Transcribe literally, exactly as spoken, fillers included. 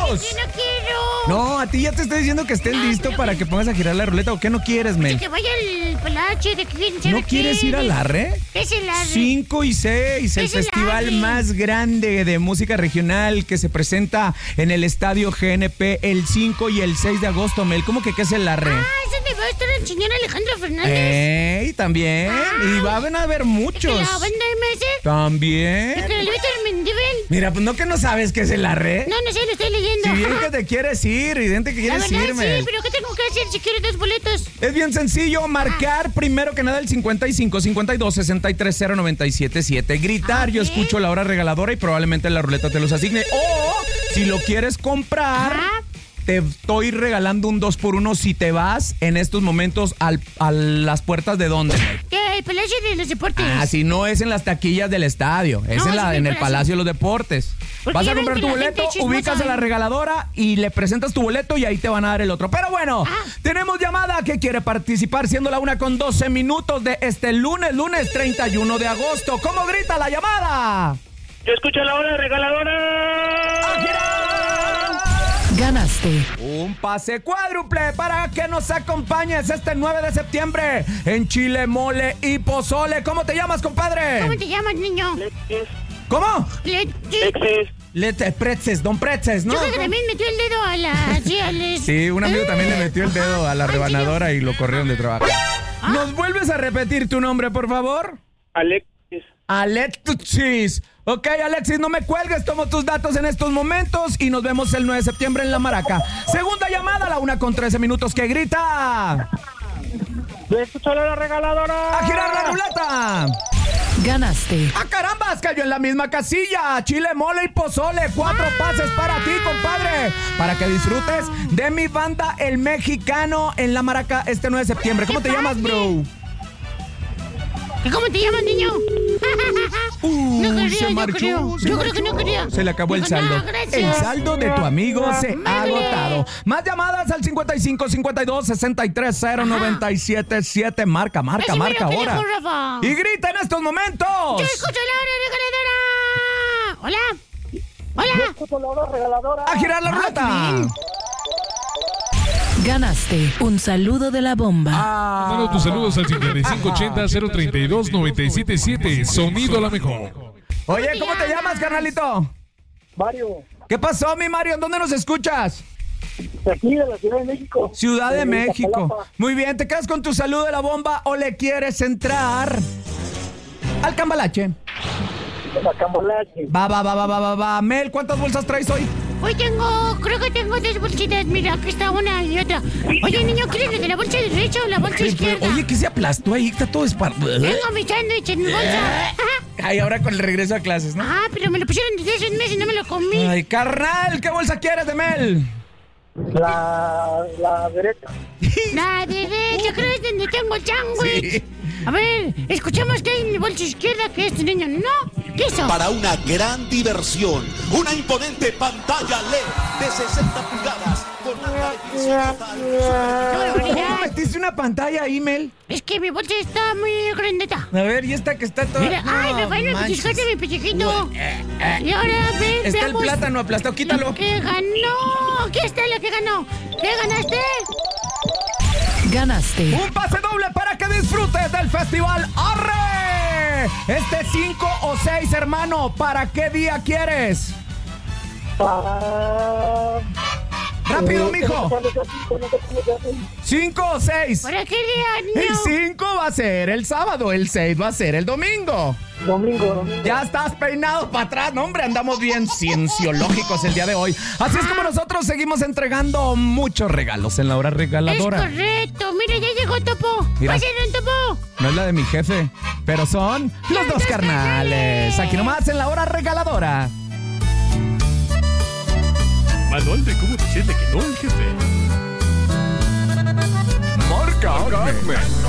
¡Vamos! Yo no quiero. No, a ti ya te estoy diciendo que estés Ah, listo pero para que- que pongas a girar la ruleta. ¿O qué no quieres, Mel? Que vaya el palache de quién sabe ¿No quieres qué. ir al Arre? ¿Qué es el Arre? cinco y seis, el Es el festival Arre. más grande de música regional que se presenta en el Estadio G N P el cinco y el seis de agosto, Mel. ¿Cómo que qué es el Arre? Ah, es donde va a estar el señor Alejandro Fernández. ¡Ey! También. Y van a haber muchos. ¿De la banda M S? También. ¿De que el Víctor Mendívil? Mira, pues no que no sabes qué es el Arre. No, no sé, lo estoy leyendo. Si bien que te quieres ir, evidente que La quieres verdad, irme. sí, pero ¿qué tengo que hacer si quiero dos boletos? Es bien sencillo, marcar primero que nada el cincuenta y cinco, cincuenta y dos, sesenta y tres, cero, noventa y siete, siete. Gritar, Ah, yo ¿ok? escucho la hora regaladora y probablemente la ruleta te los asigne. O, si lo quieres comprar, Ajá. te estoy regalando un dos por uno si te vas en estos momentos al, a las puertas de dónde. ¿Qué? El Palacio de los Deportes. Ah, si no es en las taquillas del estadio, es No, en, es la, en en el el Palacio. Palacio de los Deportes. Porque Vas ya a ven comprar que tu la boleto, gente chismosa, ubicas a la ¿eh? regaladora y le presentas tu boleto y ahí te van a dar el otro. Pero bueno, Ah. tenemos llamada que quiere participar siendo la una con doce minutos de este lunes, lunes treinta y uno de agosto. ¿Cómo grita la llamada? Yo escucho la hora regaladora. Ganaste Un pase cuádruple para que nos acompañes este nueve de septiembre en Chile, Mole y Pozole. ¿Cómo te llamas, compadre? ¿Cómo te llamas, niño? Alexis. ¿Cómo? Le- Alexis. Lete, Pretzes, Don Pretzes, ¿no? Yo creo que también metió el dedo a la... Sí, a les- Sí, un amigo también le metió el dedo a la Ay, sí, rebanadora yo- y lo corrieron de trabajo. Ah. ¿Nos vuelves a repetir tu nombre, por favor? Alexis. Alexis. Ok, Alexis, no me cuelgues, tomo tus datos en estos momentos y nos vemos el nueve de septiembre en La Maraca. Segunda llamada, la una con trece minutos, que grita. Yo escucho la hora regaladora. ¡A girar la ruleta! Ganaste ¡Ah, carambas! Cayó en la misma casilla. Chile, mole y pozole. Cuatro pases para ti, compadre. Para que disfrutes de mi banda El Mexicano en La Maraca este nueve de septiembre. ¿Cómo te llamas, bro? ¿Cómo te llamas, niño? Uh, No quería, se yo marchó, creo. se Yo creo que marchó. no quería. Se le acabó el Dijo, saldo. no, gracias. El saldo de tu amigo se ha Vale. agotado. Más llamadas al cincuenta y cinco, cincuenta y dos, sesenta y tres, cero, noventa y siete, siete. Marca, marca, Ese marca mero que ahora. dijo Rafa. Y grita en estos momentos. Yo escucho la hora regaladora. Hola. Hola. Escucho la hora regaladora. A girar la Ah, ruleta. qué bien. Ganaste un saludo de la bomba. Ah. Manda tus saludos al cincuenta y cinco ochenta, cero treinta y dos, noventa y siete siete. Sonido la mejor. Oye, ¿cómo te llamas, carnalito? Mario. ¿Qué pasó, mi Mario? ¿En dónde nos escuchas? De aquí de la Ciudad de México. Ciudad de De México. Iztapalapa. Muy bien, ¿te quedas con tu saludo de la bomba o le quieres entrar al cambalache? La Cambalache. Va, va, va, va, va, va, va. Mel, ¿cuántas bolsas traes hoy? Hoy tengo, creo que tengo dos bolsitas. Mira, aquí está una y otra. Oye, niño, ¿quieres la de la bolsa derecha o la bolsa izquierda? Oye, ¿qué se aplastó ahí? Está todo esparcido. Tengo mi sándwich en mi bolsa. Ay, ahora con el regreso a clases, ¿no? Ah, pero me lo pusieron desde hace un mes y no me lo comí. Ay, carnal, ¿qué bolsa quieres de Mel? La, la derecha. La derecha, creo que es donde tengo el sándwich. Sí. A ver, escuchemos qué hay en mi bolsa izquierda que este niño no quiso. Para una gran diversión, una imponente pantalla L E D de sesenta pulgadas con una definición total. ¡Qué barbaridad! ¿Cómo metiste una pantalla ahí, Mel? Es que mi bolsa está muy grandeta. A ver, y esta que está toda... Mira, ay, No, me fue en el manches. pellizcote mi pellizquito. Y ahora, a ver, Está el veamos plátano aplastado, quítalo. lo que ganó. Aquí está lo que ganó. ¿Qué ganaste? Ganaste Un pase doble para que disfrutes del festival Arre. Este cinco o seis, hermano, ¿para qué día quieres? Ah, Rápido, eh, mijo. ¿cuándo se hace? ¿Cuándo se hace? ¿Cuándo se hace? ¿Cinco o seis? ¿Para qué día, El niño? cinco va a ser el sábado, el seis va a ser el domingo. Domingo, domingo. Ya estás peinado para atrás, no, hombre, andamos bien cienciológicos el día de hoy. Así es como nosotros seguimos entregando muchos regalos en la hora Es regaladora. correcto. Mira, ya llegó Topo. Mira. ¿Pasen un Topo? No es la de mi jefe, pero son los dos carnales. Aquí nomás en la hora regaladora. Manual de cómo decirle que no al jefe. Marca.